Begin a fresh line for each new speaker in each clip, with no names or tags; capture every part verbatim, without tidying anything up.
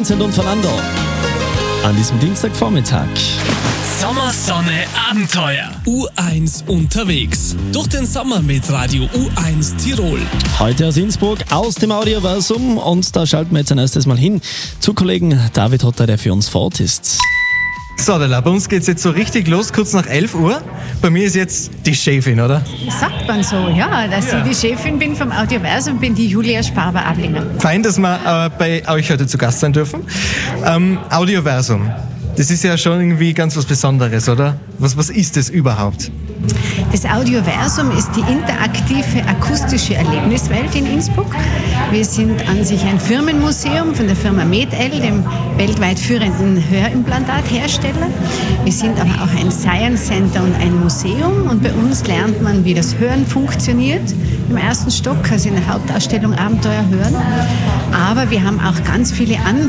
Vincent und Fernando an diesem Dienstagvormittag.
Sommer, Sonne, Abenteuer. U eins unterwegs. Durch den Sommer mit Radio U eins Tirol.
Heute aus Innsbruck, aus dem Audioversum. Und da schalten wir jetzt ein erstes Mal hin zu Kollegen David Hotter, der für uns vor Ort ist.
So, Della, bei uns geht's jetzt so richtig los, kurz nach elf Uhr. Bei mir ist jetzt die Chefin, oder?
Sagt man so, ja, dass
Ja.
ich die Chefin bin vom Audioversum, bin die Julia Sparber-Ablinger.
Fein, dass wir äh, bei euch heute zu Gast sein dürfen. Ähm, Audioversum, das ist ja schon irgendwie ganz was Besonderes, oder? Was, was ist das überhaupt?
Das Audioversum ist die interaktive akustische Erlebniswelt in Innsbruck. Wir sind an sich ein Firmenmuseum von der Firma MedL, dem weltweit führenden Hörimplantathersteller. Wir sind aber auch ein Science Center und ein Museum, und bei uns lernt man, wie das Hören funktioniert im ersten Stock, also in der Hauptausstellung Abenteuer Hören. Aber wir haben auch ganz viele andere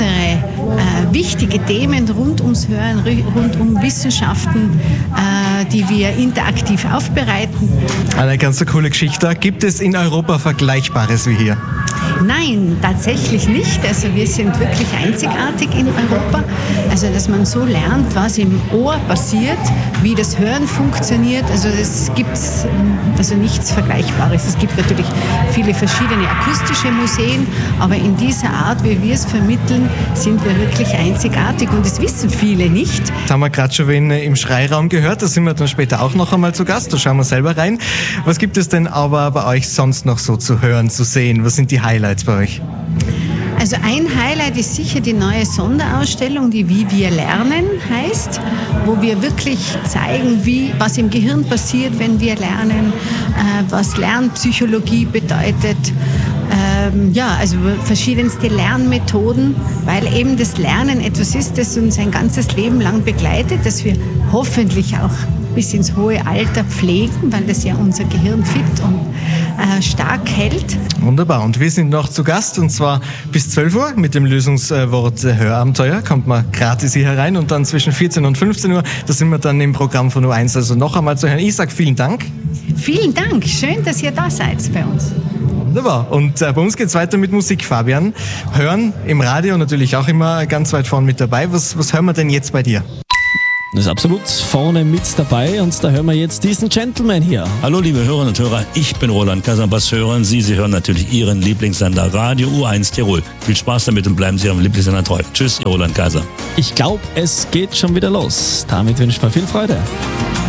äh, wichtige Themen rund ums Hören, rund um Wissenschaften, äh, die wir interaktiv aufbereiten.
Eine ganz so coole Geschichte. Gibt es in Europa Vergleichbares wie hier?
Nein, tatsächlich nicht. Also wir sind wirklich einzigartig in Europa. Also dass man so lernt, was im Ohr passiert, wie das Hören funktioniert. Also es gibt also nichts Vergleichbares. Es gibt natürlich viele verschiedene akustische Museen, aber in dieser Art, wie wir es vermitteln, sind wir wirklich einzigartig, und das wissen viele nicht.
Das haben wir gerade schon wen im Schreiraum gehört. Da sind wir dann später auch noch einmal zu Gast. Da schauen wir selber rein. Was gibt es denn aber bei euch sonst noch so zu hören, zu sehen? Was sind die Highlights bei euch?
Also ein Highlight ist sicher die neue Sonderausstellung, die Wie wir lernen heißt, wo wir wirklich zeigen, wie, was im Gehirn passiert, wenn wir lernen, äh, was Lernpsychologie bedeutet. Ähm, ja, also verschiedenste Lernmethoden, weil eben das Lernen etwas ist, das uns ein ganzes Leben lang begleitet, das wir hoffentlich auch bis ins hohe Alter pflegen, weil das ja unser Gehirn fit und äh, stark hält.
Wunderbar. Und wir sind noch zu Gast, und zwar bis zwölf Uhr mit dem Lösungswort Hörabenteuer. Kommt man gratis hier herein, und dann zwischen vierzehn und fünfzehn Uhr, da sind wir dann im Programm von U eins also noch einmal zu hören. Ich sage vielen Dank.
Vielen Dank. Schön, dass ihr da seid bei uns.
Wunderbar. Und äh, bei uns geht's weiter mit Musik, Fabian. Hören im Radio natürlich auch immer ganz weit vorne mit dabei. Was, was hören wir denn jetzt bei dir?
Das ist absolut vorne mit dabei, und da hören wir jetzt diesen Gentleman hier.
Hallo liebe Hörerinnen und Hörer, ich bin Roland Kaiser. Was hören Sie? Sie hören natürlich Ihren Lieblingssender Radio U eins Tirol. Viel Spaß damit und bleiben Sie Ihrem Lieblingssender treu. Tschüss, Ihr Roland Kaiser.
Ich glaube, es geht schon wieder los. Damit wünsche ich mir viel Freude.